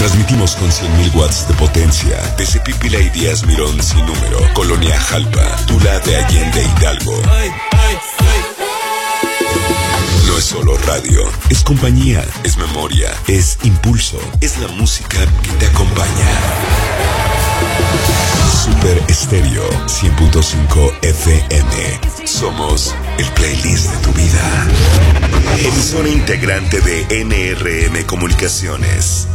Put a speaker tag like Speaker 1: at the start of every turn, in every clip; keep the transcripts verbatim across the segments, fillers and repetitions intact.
Speaker 1: Transmitimos con cien mil watts de potencia desde Pípila y Díaz Mirón sin número, Colonia Jalpa, Tula de Allende Hidalgo. No es solo radio, es compañía, es memoria, es impulso, es la música que te acompaña. Super Estéreo cien punto cinco F M. Somos el playlist de tu vida. Emisora integrante de N R M Comunicaciones.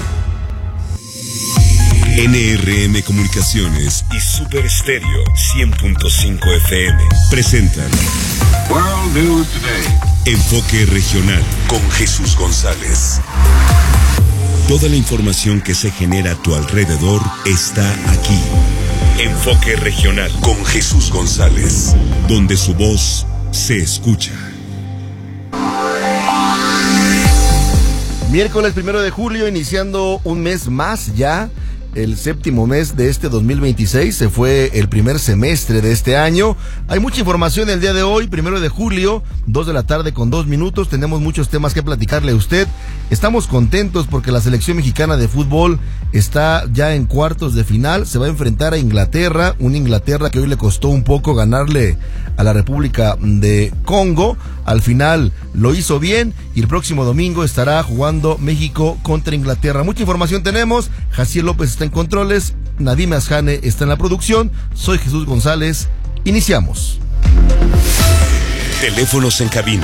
Speaker 1: N R M Comunicaciones y Super Estéreo cien punto cinco F M presentan World News Today. Enfoque Regional con Jesús González. Toda la información que se genera a tu alrededor está aquí. Enfoque Regional con Jesús González, donde su voz se escucha.
Speaker 2: Miércoles primero de julio, iniciando un mes más ya. El séptimo mes de este dos mil veintiséis, se fue el primer semestre de este año. Hay mucha información el día de hoy, primero de julio, dos de la tarde con dos minutos. Tenemos muchos temas que platicarle a usted. Estamos contentos porque la selección mexicana de fútbol está ya en cuartos de final. Se va a enfrentar a Inglaterra, una Inglaterra que hoy le costó un poco ganarle a la República de Congo. Al final lo hizo bien y el próximo domingo estará jugando México contra Inglaterra. Mucha información tenemos. Jaciel López está en controles, Nadime Asjane está en la producción. Soy Jesús González. Iniciamos.
Speaker 1: Teléfonos en cabina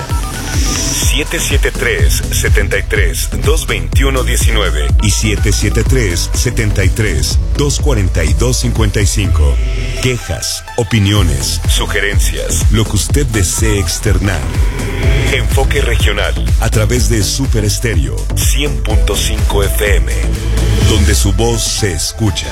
Speaker 1: siete siete tres, siete tres, dos dos uno, uno nueve y siete siete tres, siete tres, dos cuatro dos, cinco cinco. Quejas, opiniones, sugerencias, lo que usted desee externar. Enfoque Regional a través de Super Estéreo cien punto cinco F M, donde su voz se escucha.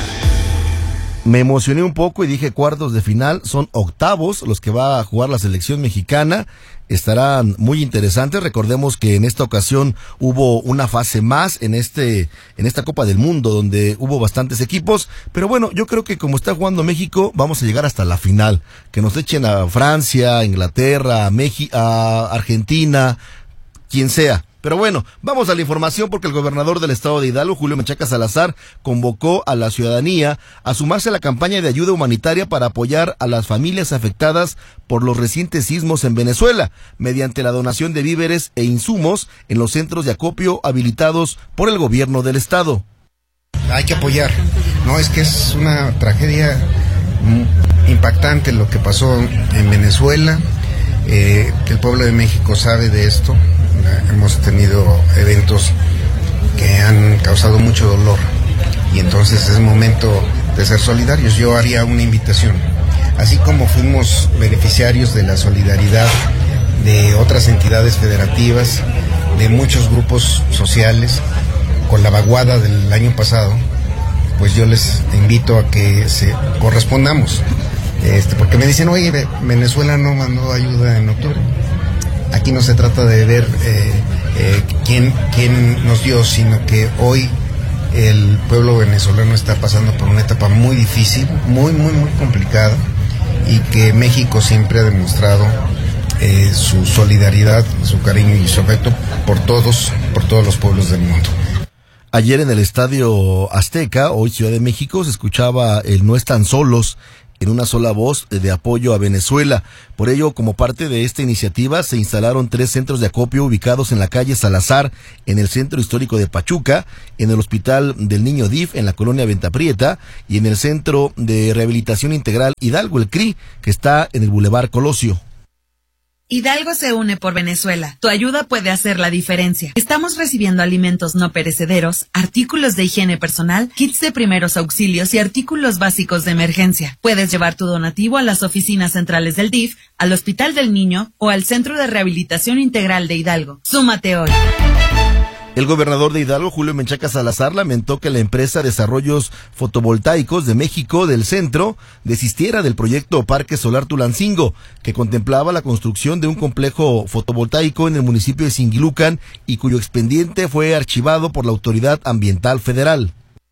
Speaker 2: Me emocioné un poco y dije cuartos de final, son octavos los que va a jugar la selección mexicana. Estarán muy interesantes. Recordemos que en esta ocasión hubo una fase más en este en esta Copa del Mundo donde hubo bastantes equipos, pero bueno, yo creo que como está jugando México, vamos a llegar hasta la final. Que nos echen a Francia, a Inglaterra, a México, a Argentina, quien sea. Pero bueno, vamos a la información porque el gobernador del estado de Hidalgo, Julio Menchaca Salazar, convocó a la ciudadanía a sumarse a la campaña de ayuda humanitaria para apoyar a las familias afectadas por los recientes sismos en Venezuela, mediante la donación de víveres e insumos en los centros de acopio habilitados por el gobierno del estado.
Speaker 3: Hay que apoyar, no es que es una tragedia impactante lo que pasó en Venezuela. Eh, el pueblo de México sabe de esto. Hemos tenido eventos que han causado mucho dolor y entonces es momento de ser solidarios. Yo haría una invitación, así como fuimos beneficiarios de la solidaridad de otras entidades federativas, de muchos grupos sociales, con la vaguada del año pasado, pues yo les invito a que se correspondamos, este, porque me dicen, oye, Venezuela no mandó ayuda en octubre. Aquí no se trata de ver eh, eh, quién, quién nos dio, sino que hoy el pueblo venezolano está pasando por una etapa muy difícil, muy, muy, muy complicada, y que México siempre ha demostrado eh, su solidaridad, su cariño y su afecto por todos, por todos los pueblos del mundo.
Speaker 2: Ayer en el Estadio Azteca, hoy Ciudad de México, se escuchaba el No Están Solos, en una sola voz de apoyo a Venezuela. Por ello, como parte de esta iniciativa, se instalaron tres centros de acopio ubicados en la calle Salazar, en el Centro Histórico de Pachuca, en el Hospital del Niño D I F, en la colonia Venta Prieta, y en el Centro de Rehabilitación Integral Hidalgo, el C R I, que está en el Boulevard Colosio.
Speaker 4: Hidalgo se une por Venezuela. Tu ayuda puede hacer la diferencia. Estamos recibiendo alimentos no perecederos, artículos de higiene personal, kits de primeros auxilios y artículos básicos de emergencia. Puedes llevar tu donativo a las oficinas centrales del D I F, al Hospital del Niño o al Centro de Rehabilitación Integral de Hidalgo. Súmate hoy.
Speaker 2: El gobernador de Hidalgo, Julio Menchaca Salazar, lamentó que la empresa Desarrollos Fotovoltaicos de México del Centro desistiera del proyecto Parque Solar Tulancingo, que contemplaba la construcción de un complejo fotovoltaico en el municipio de Singilucan y cuyo expediente fue archivado por la Autoridad Ambiental Federal.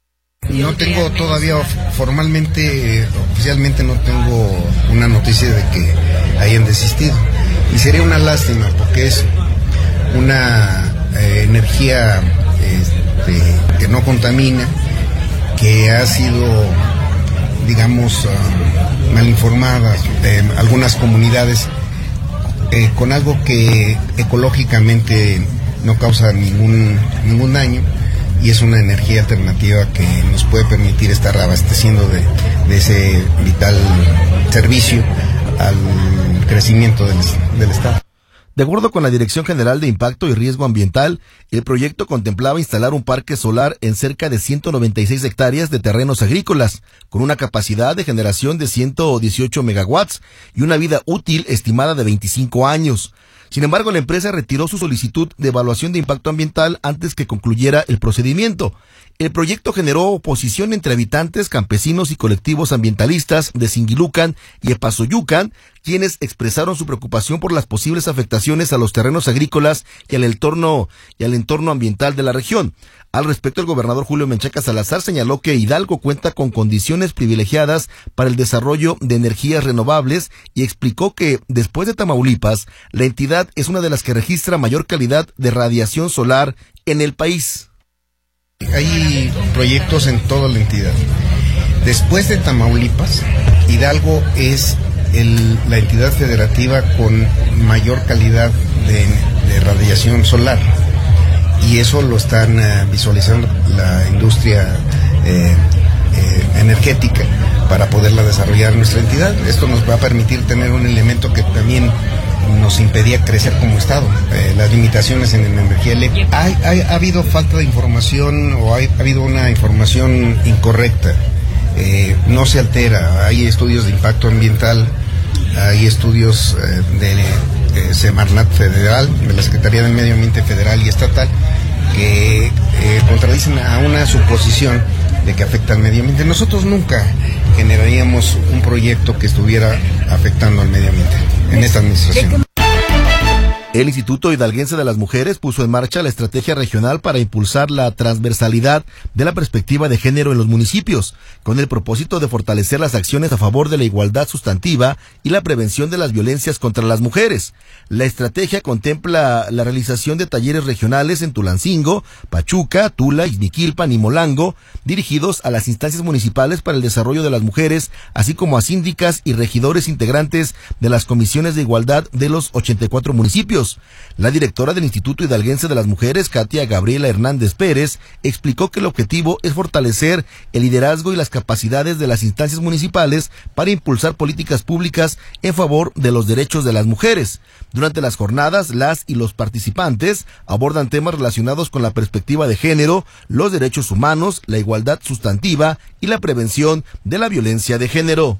Speaker 3: No tengo todavía formalmente, oficialmente no tengo una noticia de que hayan desistido. Y sería una lástima porque es una eh, energía eh, este, que no contamina, que ha sido, digamos, uh, mal informadas eh, algunas comunidades eh, con algo que ecológicamente no causa ningún, ningún daño, y es una energía alternativa que nos puede permitir estar abasteciendo de, de ese vital servicio al crecimiento del, del Estado.
Speaker 2: De acuerdo con la Dirección General de Impacto y Riesgo Ambiental, el proyecto contemplaba instalar un parque solar en cerca de ciento noventa y seis hectáreas de terrenos agrícolas, con una capacidad de generación de ciento dieciocho megawatts y una vida útil estimada de veinticinco años. Sin embargo, la empresa retiró su solicitud de evaluación de impacto ambiental antes que concluyera el procedimiento. El proyecto generó oposición entre habitantes, campesinos y colectivos ambientalistas de Singilucan y Epazoyucan, quienes expresaron su preocupación por las posibles afectaciones a los terrenos agrícolas y al entorno, y al entorno ambiental de la región. Al respecto, el gobernador Julio Menchaca Salazar señaló que Hidalgo cuenta con condiciones privilegiadas para el desarrollo de energías renovables y explicó que, después de Tamaulipas, la entidad es una de las que registra mayor calidad de radiación solar en el país.
Speaker 3: Hay proyectos en toda la entidad. Después de Tamaulipas, Hidalgo es el, la entidad federativa con mayor calidad de, de radiación solar, y eso lo están uh, visualizando la industria eh, eh, energética para poderla desarrollar en nuestra entidad. Esto nos va a permitir tener un elemento que también nos impedía crecer como Estado, eh, las limitaciones en la energía eléctrica. Hay, hay, ha habido falta de información o hay, ha habido una información incorrecta. Eh, no se altera, hay estudios de impacto ambiental, hay estudios eh, de eh, Semarnat federal, de la Secretaría del Medio Ambiente federal y estatal, que eh, contradicen a una suposición de que afecta al medio ambiente. Nosotros nunca generaríamos un proyecto que estuviera afectando al medio ambiente en esta administración.
Speaker 2: El Instituto Hidalguense de las Mujeres puso en marcha la estrategia regional para impulsar la transversalidad de la perspectiva de género en los municipios, con el propósito de fortalecer las acciones a favor de la igualdad sustantiva y la prevención de las violencias contra las mujeres. La estrategia contempla la realización de talleres regionales en Tulancingo, Pachuca, Tula, Ixmiquilpan y Molango, dirigidos a las instancias municipales para el desarrollo de las mujeres, así como a síndicas y regidores integrantes de las comisiones de igualdad de los ochenta y cuatro municipios. La directora del Instituto Hidalguense de las Mujeres, Katia Gabriela Hernández Pérez, explicó que el objetivo es fortalecer el liderazgo y las capacidades de las instancias municipales para impulsar políticas públicas en favor de los derechos de las mujeres. Durante las jornadas, las y los participantes abordan temas relacionados con la perspectiva de género, los derechos humanos, la igualdad sustantiva y la prevención de la violencia de género.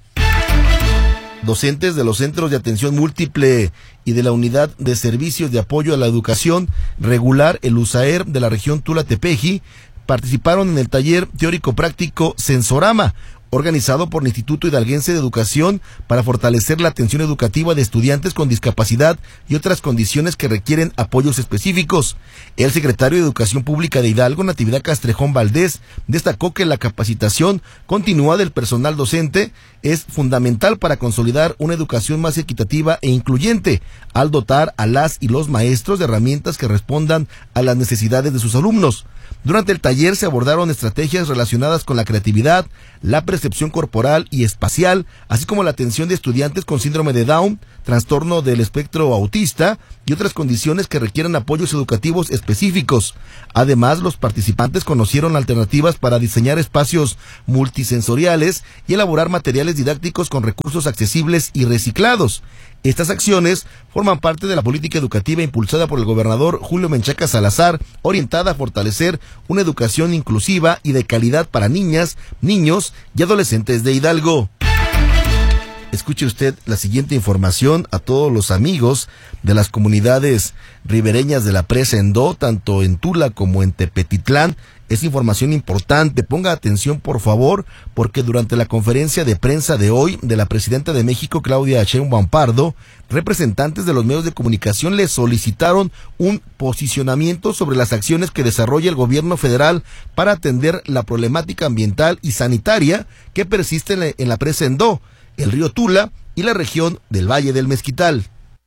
Speaker 2: Docentes de los Centros de Atención Múltiple y de la Unidad de Servicios de Apoyo a la Educación Regular, el USAER de la región Tula-Tepeji, participaron en el taller teórico-práctico Sensorama, organizado por el Instituto Hidalguense de Educación para fortalecer la atención educativa de estudiantes con discapacidad y otras condiciones que requieren apoyos específicos. El secretario de Educación Pública de Hidalgo, Natividad Castrejón Valdés, destacó que la capacitación continua del personal docente es fundamental para consolidar una educación más equitativa e incluyente, al dotar a las y los maestros de herramientas que respondan a las necesidades de sus alumnos. Durante el taller se abordaron estrategias relacionadas con la creatividad, la percepción corporal y espacial, así como la atención de estudiantes con síndrome de Down, trastorno del espectro autista y otras condiciones que requieren apoyos educativos específicos. Además, los participantes conocieron alternativas para diseñar espacios multisensoriales y elaborar materiales didácticos con recursos accesibles y reciclados. Estas acciones forman parte de la política educativa impulsada por el gobernador Julio Menchaca Salazar, orientada a fortalecer una educación inclusiva y de calidad para niñas, niños y adolescentes de Hidalgo. Escuche usted la siguiente información a todos los amigos de las comunidades ribereñas de la presa Endó, tanto en Tula como en Tepetitlán. Es información importante, ponga atención por favor, porque durante la conferencia de prensa de hoy de la presidenta de México, Claudia Sheinbaum Pardo, representantes de los medios de comunicación le solicitaron un posicionamiento sobre las acciones que desarrolla el gobierno federal para atender la problemática ambiental y sanitaria que persiste en la, en la presa Endó, el río Tula y la región del Valle del Mezquital.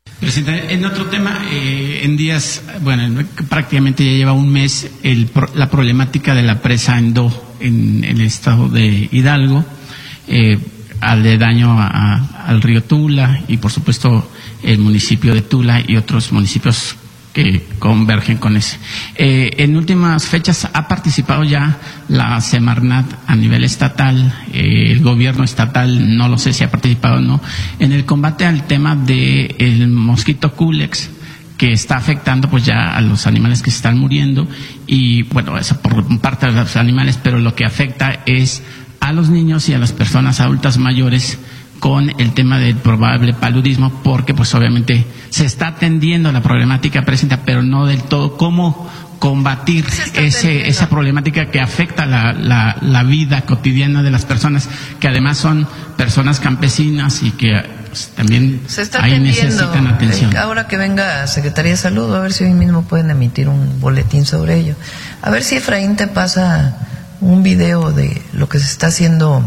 Speaker 5: Presidente, en otro tema, eh, en días, bueno, prácticamente ya lleva un mes el, la problemática de la presa Endó en, en el estado de Hidalgo, eh, aledaño a, a, al río Tula y por supuesto el municipio de Tula y otros municipios que convergen con ese. Eh, en últimas fechas ha participado ya la Semarnat a nivel estatal, eh, el gobierno estatal, no lo sé si ha participado o no, en el combate al tema del de mosquito Culex, que está afectando pues ya a los animales que se están muriendo, y bueno, eso por parte de los animales, pero lo que afecta es a los niños y a las personas adultas mayores con el tema del probable paludismo, porque pues obviamente se está atendiendo la problemática presente, pero no del todo cómo combatir ese, esa problemática que afecta la, la, la vida cotidiana de las personas, que además son personas campesinas y que pues, también ahí necesitan atención.
Speaker 6: Ahora que venga Secretaría de Salud, a ver si hoy mismo pueden emitir un boletín sobre ello. A ver si Efraín te pasa un video de lo que se está haciendo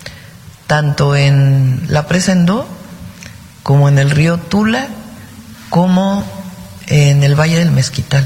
Speaker 6: tanto en la presa Endó, como en el río Tula, como en el Valle del Mezquital,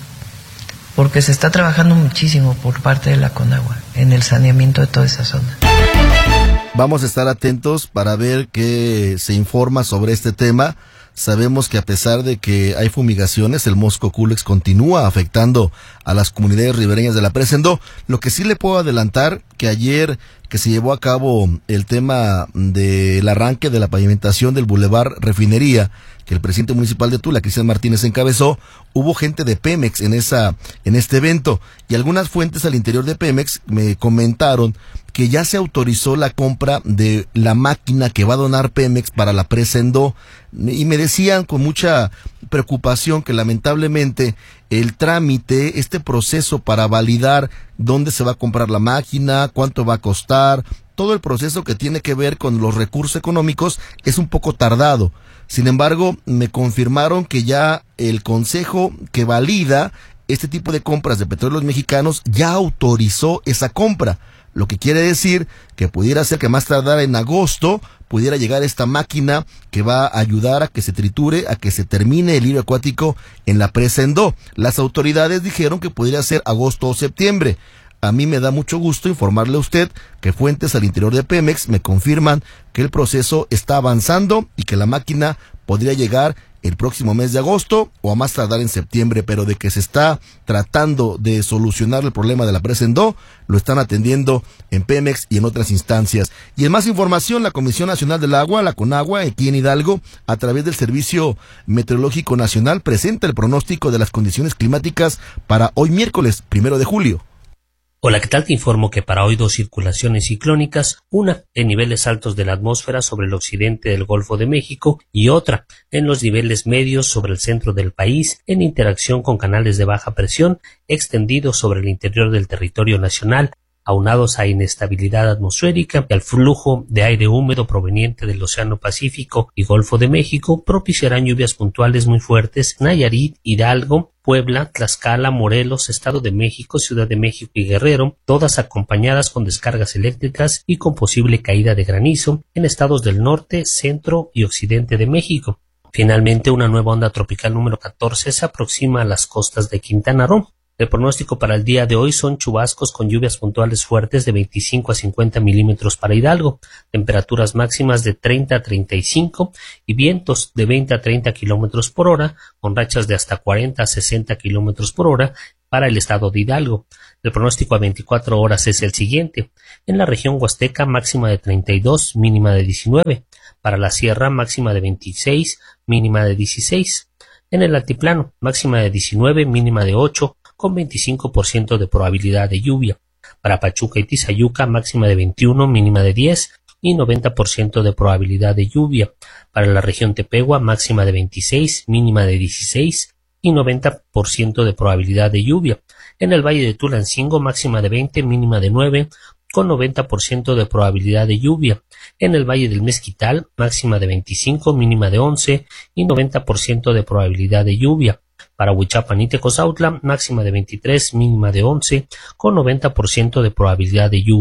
Speaker 6: porque se está trabajando muchísimo por parte de la Conagua en el saneamiento de toda esa zona.
Speaker 2: Vamos a estar atentos para ver qué se informa sobre este tema. Sabemos que a pesar de que hay fumigaciones, el mosco Culex continúa afectando a las comunidades ribereñas de la presa Endó. Lo que sí le puedo adelantar, que ayer que se llevó a cabo el tema del arranque de la pavimentación del Boulevard Refinería, que el presidente municipal de Tula, Cristian Martínez, encabezó, hubo gente de Pemex en esa en este evento, y algunas fuentes al interior de Pemex me comentaron que ya se autorizó la compra de la máquina que va a donar Pemex para la presa Endó, y me decían con mucha preocupación que lamentablemente el trámite, este proceso para validar dónde se va a comprar la máquina, cuánto va a costar, todo el proceso que tiene que ver con los recursos económicos es un poco tardado. Sin embargo, me confirmaron que ya el consejo que valida este tipo de compras de petróleos mexicanos ya autorizó esa compra, lo que quiere decir que pudiera ser que más tardar en agosto pudiera llegar esta máquina que va a ayudar a que se triture, a que se termine el hilo acuático en la presa Endó. Las autoridades dijeron que podría ser agosto o septiembre. A mí me da mucho gusto informarle a usted que fuentes al interior de Pemex me confirman que el proceso está avanzando y que la máquina podría llegar el próximo mes de agosto o a más tardar en septiembre, pero de que se está tratando de solucionar el problema de la presa Endó, lo están atendiendo en Pemex y en otras instancias. Y en más información, la Comisión Nacional del Agua, la Conagua, aquí en Hidalgo, a través del Servicio Meteorológico Nacional, presenta el pronóstico de las condiciones climáticas para hoy miércoles, primero de julio.
Speaker 7: Hola, ¿qué tal? Te informo que para hoy dos circulaciones ciclónicas, una en niveles altos de la atmósfera sobre el occidente del Golfo de México y otra en los niveles medios sobre el centro del país, en interacción con canales de baja presión extendidos sobre el interior del territorio nacional, aunados a inestabilidad atmosférica y al flujo de aire húmedo proveniente del Océano Pacífico y Golfo de México, propiciarán lluvias puntuales muy fuertes en Nayarit, Hidalgo, Puebla, Tlaxcala, Morelos, Estado de México, Ciudad de México y Guerrero, todas acompañadas con descargas eléctricas y con posible caída de granizo en estados del norte, centro y occidente de México. Finalmente, una nueva onda tropical número catorce se aproxima a las costas de Quintana Roo. El pronóstico para el día de hoy son chubascos con lluvias puntuales fuertes de veinticinco a cincuenta milímetros para Hidalgo, temperaturas máximas de treinta a treinta y cinco y vientos de veinte a treinta kilómetros por hora, con rachas de hasta cuarenta a sesenta kilómetros por hora para el estado de Hidalgo. El pronóstico a veinticuatro horas es el siguiente: en la región huasteca máxima de treinta y dos, mínima de diecinueve, para la sierra máxima de veintiséis, mínima de dieciséis, en el altiplano máxima de diecinueve, mínima de ocho, con veinticinco por ciento de probabilidad de lluvia. Para Pachuca y Tizayuca, máxima de veintiuno, mínima de diez y noventa por ciento de probabilidad de lluvia. Para la región Tepehua, máxima de veintiséis, mínima de dieciséis y noventa por ciento de probabilidad de lluvia. En el Valle de Tulancingo, máxima de veinte, mínima de nueve, con noventa por ciento de probabilidad de lluvia. En el Valle del Mezquital, máxima de veinticinco, mínima de once y noventa por ciento de probabilidad de lluvia. Para Huichapan y Tecozautla, máxima de veintitrés, mínima de once, con noventa por ciento de probabilidad de lluvia.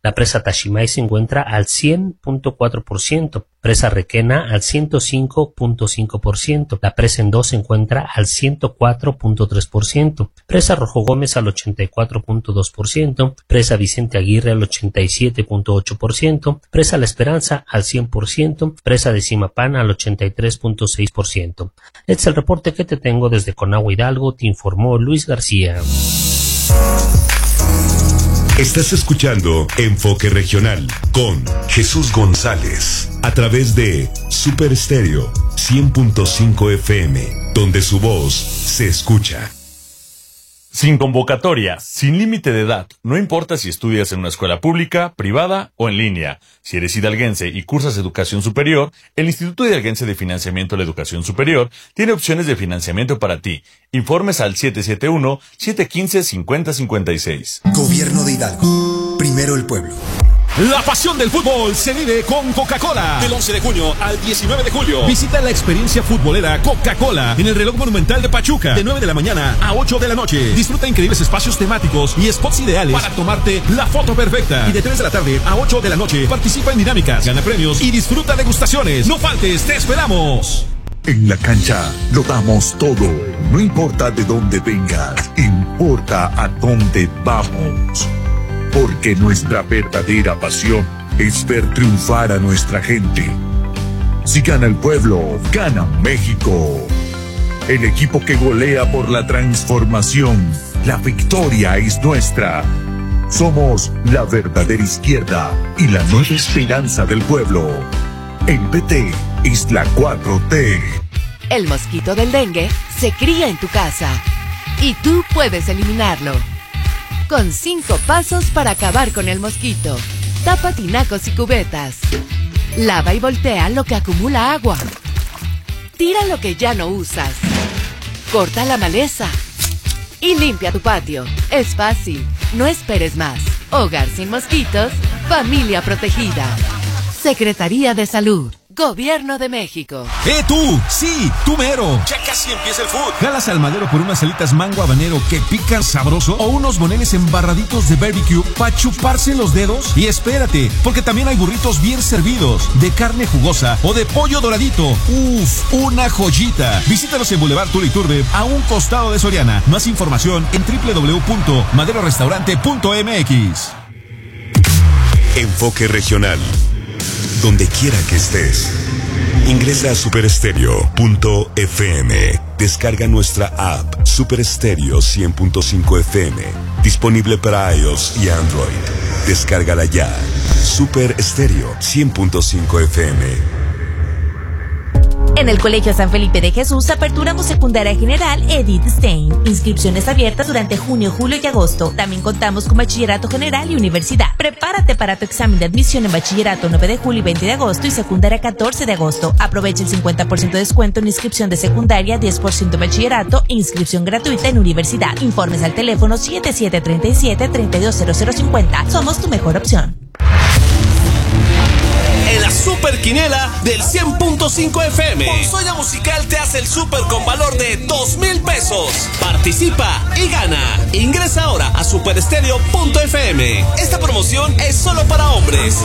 Speaker 7: La presa Tashimay se encuentra al cien punto cuatro por ciento, presa Requena al ciento cinco punto cinco por ciento, la presa Endó se encuentra al ciento cuatro punto tres por ciento, presa Rojo Gómez al ochenta y cuatro punto dos por ciento, presa Vicente Aguirre al ochenta y siete punto ocho por ciento, presa La Esperanza al cien por ciento, presa de Zimapán al ochenta y tres punto seis por ciento. Este es el reporte que te tengo desde Conagua Hidalgo, te informó Luis García.
Speaker 1: Estás escuchando Enfoque Regional con Jesús González a través de Super Estéreo cien punto cinco F M, donde su voz se escucha.
Speaker 8: Sin convocatoria, sin límite de edad, no importa si estudias en una escuela pública, privada o en línea. Si eres hidalguense y cursas educación superior, el Instituto Hidalguense de Financiamiento a la Educación Superior tiene opciones de financiamiento para ti. Informes al siete siete uno, siete uno cinco, cinco cero cinco seis.
Speaker 9: Gobierno de Hidalgo. Primero el pueblo.
Speaker 10: La pasión del fútbol se vive con Coca-Cola. Del once de junio al diecinueve de julio. Visita la experiencia futbolera Coca-Cola en el reloj monumental de Pachuca. De nueve de la mañana a ocho de la noche. Disfruta increíbles espacios temáticos y spots ideales para tomarte la foto perfecta. Y de tres de la tarde a ocho de la noche participa en dinámicas, gana premios y disfruta degustaciones. No faltes, te esperamos.
Speaker 11: En la cancha lo damos todo. No importa de dónde vengas, importa a dónde vamos. Porque nuestra verdadera pasión es ver triunfar a nuestra gente. Si gana el pueblo, gana México. El equipo que golea por la transformación. La victoria es nuestra. Somos la verdadera izquierda y la nueva esperanza del pueblo. El P T es la cuatro T.
Speaker 12: El mosquito del dengue se cría en tu casa y tú puedes eliminarlo. Con cinco pasos para acabar con el mosquito. Tapa tinacos y cubetas. Lava y voltea lo que acumula agua. Tira lo que ya no usas. Corta la maleza. Y limpia tu patio. Es fácil. No esperes más. Hogar sin mosquitos. Familia protegida. Secretaría de Salud. Gobierno de México.
Speaker 10: ¡Eh, tú! ¡Sí! ¡Tú mero! Ya casi empieza el food. ¿Jalas al madero por unas alitas mango habanero que pican sabroso? ¿O unos boneles embarraditos de barbecue para chuparse los dedos? Y espérate, porque también hay burritos bien servidos, de carne jugosa o de pollo doradito. ¡Uf! ¡Una joyita! Visítanos en Boulevard Tula Iturbe, a un costado de Soriana. Más información en doble u doble u doble u punto madero restaurante punto m x.
Speaker 1: Enfoque Regional. Donde quiera que estés, ingresa a super estéreo punto f m. Descarga nuestra app Super Estéreo cien punto cinco F M, disponible para iOS y Android. Descárgala ya. Super Estéreo cien punto cinco F M.
Speaker 13: En el Colegio San Felipe de Jesús aperturamos secundaria general Edith Stein. Inscripciones abiertas durante junio, julio y agosto. También contamos con bachillerato general y universidad. Prepárate para tu examen de admisión en bachillerato nueve de julio y veinte de agosto y secundaria catorce de agosto. Aprovecha el cincuenta por ciento de descuento en inscripción de secundaria, diez por ciento en bachillerato e inscripción gratuita en universidad. Informes al teléfono siete siete tres siete, tres dos cero cero cinco cero. Somos tu mejor opción.
Speaker 14: En la Super Quinela del cien punto cinco F M, Ponzoña Musical te hace el super con valor de dos mil pesos. Participa y gana. Ingresa ahora a super estéreo punto f m. Esta promoción es solo para hombres.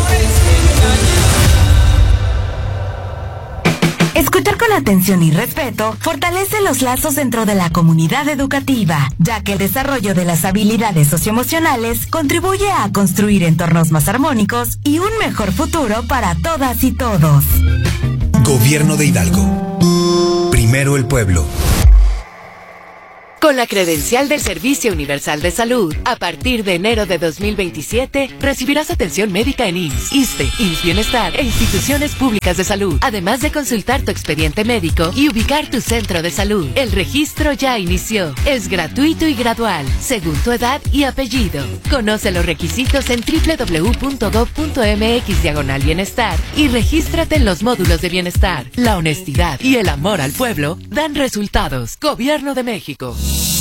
Speaker 15: Escuchar con atención y respeto fortalece los lazos dentro de la comunidad educativa, ya que el desarrollo de las habilidades socioemocionales contribuye a construir entornos más armónicos y un mejor futuro para todas y todos.
Speaker 9: Gobierno de Hidalgo. Primero el pueblo.
Speaker 12: Con la credencial del Servicio Universal de Salud, a partir de enero de dos mil veintisiete, recibirás atención médica en I M S S, ISSSTE, I M S S Bienestar e instituciones públicas de salud, además de consultar tu expediente médico y ubicar tu centro de salud. El registro ya inició. Es gratuito y gradual, según tu edad y apellido. Conoce los requisitos en doble u doble u doble u punto gob punto m x diagonal bienestar y regístrate en los módulos de bienestar. La honestidad y el amor al pueblo dan resultados. Gobierno de México.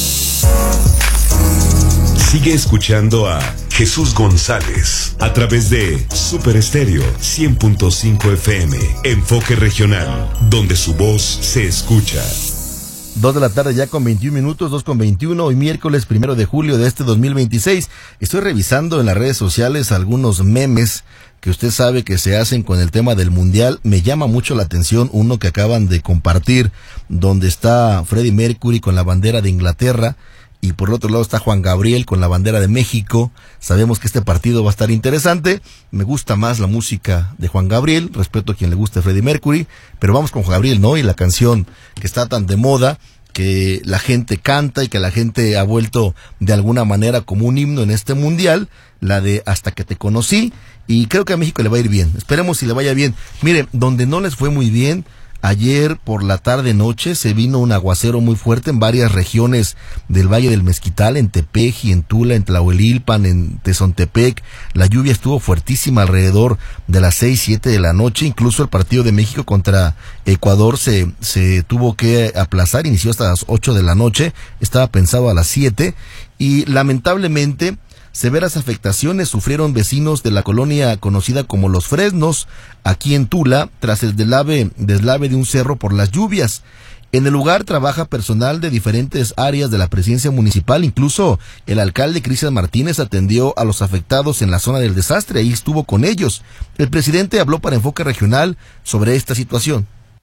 Speaker 1: Sigue escuchando a Jesús González a través de Super Estéreo cien punto cinco F M. Enfoque Regional, donde su voz se escucha.
Speaker 2: Dos de la tarde ya con veintiún minutos, dos con veintiuno, hoy miércoles primero de julio de este dos mil veintiséis. Estoy revisando en las redes sociales algunos memes que usted sabe que se hacen con el tema del mundial. Me llama mucho la atención uno que acaban de compartir, donde está Freddie Mercury con la bandera de Inglaterra y por el otro lado está Juan Gabriel con la bandera de México. Sabemos que este partido va a estar interesante. Me gusta más la música de Juan Gabriel, respeto a quien le guste Freddie Mercury, pero vamos con Juan Gabriel, ¿no? Y la canción que está tan de moda, que la gente canta y que la gente ha vuelto de alguna manera como un himno en este mundial, la de Hasta que te conocí, y creo que a México le va a ir bien. Esperemos si le vaya bien. Miren, donde no les fue muy bien, ayer por la tarde noche se vino un aguacero muy fuerte en varias regiones del Valle del Mezquital, en Tepeji, en Tula, en Tlahuelilpan, en Tezontepec. La lluvia estuvo fuertísima alrededor de las seis, siete de la noche. Incluso el partido de México contra Ecuador se, se tuvo que aplazar, inició hasta las ocho de la noche, estaba pensado a las siete, y lamentablemente severas afectaciones sufrieron vecinos de la colonia conocida como Los Fresnos, aquí en Tula, tras el deslave, deslave de un cerro por las lluvias. En el lugar trabaja personal de diferentes áreas de la presidencia municipal, incluso el alcalde Cristian Martínez atendió a los afectados en la zona del desastre, ahí estuvo con ellos. El presidente habló para Enfoque Regional sobre esta situación.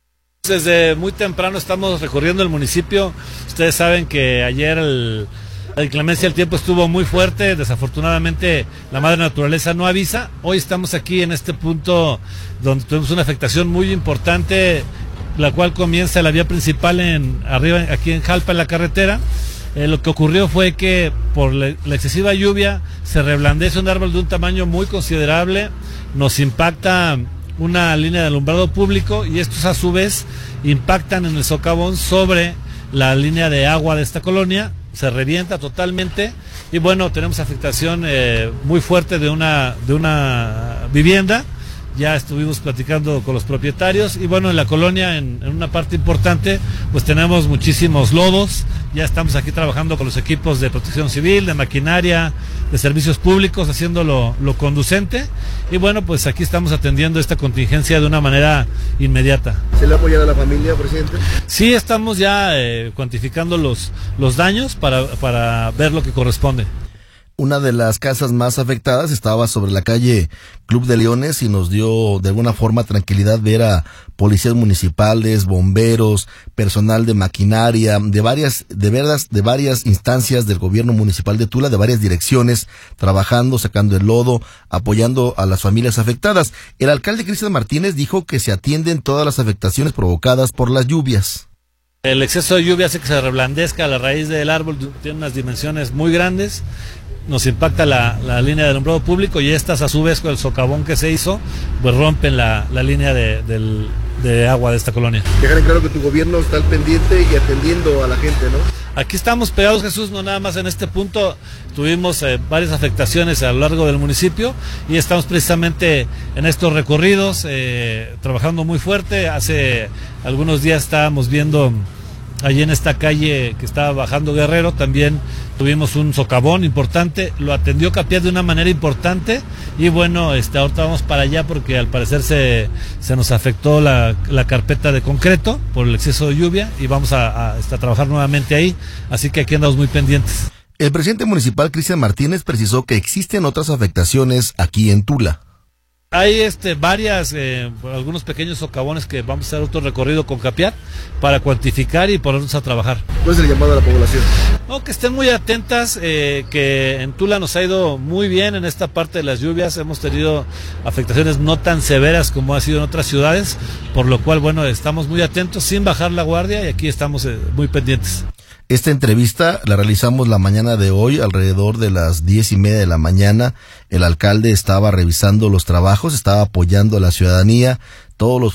Speaker 16: Desde muy temprano estamos recorriendo el municipio. Ustedes saben que ayer el... la inclemencia del tiempo estuvo muy fuerte, desafortunadamente la madre naturaleza no avisa. Hoy estamos aquí en este punto donde tuvimos una afectación muy importante, la cual comienza la vía principal en arriba, aquí en Jalpa, en la carretera. Eh, lo que ocurrió fue que por la, la excesiva lluvia se reblandece un árbol de un tamaño muy considerable, nos impacta una línea de alumbrado público y estos a su vez impactan en el socavón sobre la línea de agua de esta colonia. Se revienta totalmente y bueno, tenemos afectación eh, muy fuerte de una de una vivienda. Ya estuvimos platicando con los propietarios y bueno, en la colonia, en, en una parte importante, pues tenemos muchísimos lodos. Ya estamos aquí trabajando con los equipos de protección civil, de maquinaria, de servicios públicos, haciendo lo, lo conducente. Y bueno, pues aquí estamos atendiendo esta contingencia de una manera inmediata.
Speaker 2: ¿Se le ha apoyado a la familia, presidente?
Speaker 16: Sí, estamos ya eh, cuantificando los, los daños para, para ver lo que corresponde.
Speaker 2: Una de las casas más afectadas estaba sobre la calle Club de Leones y nos dio de alguna forma tranquilidad ver a policías municipales, bomberos, personal de maquinaria, de varias, de veras, de varias instancias del gobierno municipal de Tula, de varias direcciones, trabajando, sacando el lodo, apoyando a las familias afectadas. El alcalde Cristian Martínez dijo que se atienden todas las afectaciones provocadas por las lluvias.
Speaker 16: El exceso de lluvia hace que se reblandezca la raíz del árbol, tiene unas dimensiones muy grandes. Nos impacta la, la línea de alumbrado público y estas a su vez con el socavón que se hizo, pues rompen la, la línea de, del, de agua de esta colonia.
Speaker 2: Dejar en claro que tu gobierno está al pendiente y atendiendo a la gente, ¿no?
Speaker 16: Aquí estamos pegados, Jesús, no nada más en este punto. Tuvimos eh, varias afectaciones a lo largo del municipio y estamos precisamente en estos recorridos eh, trabajando muy fuerte. Hace algunos días estábamos viendo allí en esta calle que estaba bajando Guerrero, también tuvimos un socavón importante, lo atendió Capiat de una manera importante y bueno, este, ahorita vamos para allá porque al parecer se, se nos afectó la, la carpeta de concreto por el exceso de lluvia y vamos a, a, a trabajar nuevamente ahí, así que aquí andamos muy pendientes.
Speaker 2: El presidente municipal Cristian Martínez precisó que existen otras afectaciones aquí en Tula.
Speaker 16: Hay este, varias, eh, algunos pequeños socavones que vamos a hacer otro recorrido con Capiat para cuantificar y ponernos a trabajar.
Speaker 2: ¿Cuál es el llamado a la población?
Speaker 16: No, que estén muy atentas, eh, que en Tula nos ha ido muy bien en esta parte de las lluvias, hemos tenido afectaciones no tan severas como ha sido en otras ciudades, por lo cual, bueno, estamos muy atentos sin bajar la guardia y aquí estamos eh, muy pendientes.
Speaker 2: Esta entrevista la realizamos la mañana de hoy, alrededor de las diez y media de la mañana. El alcalde estaba revisando los trabajos, estaba apoyando a la ciudadanía, todos los